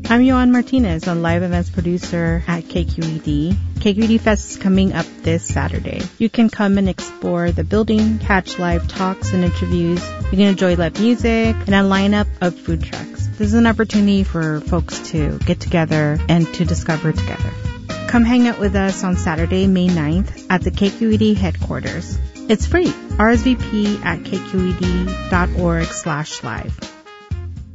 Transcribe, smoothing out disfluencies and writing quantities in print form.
I'm Yohan Martinez, a live events producer at KQED. KQED Fest is coming up this Saturday. You can come and explore the building, catch live talks and interviews. You can enjoy live music and a lineup of food trucks. This is an opportunity for folks to get together and to discover together. Come hang out with us on Saturday, May 9th at the KQED headquarters. It's free. RSVP at kqed.org/live.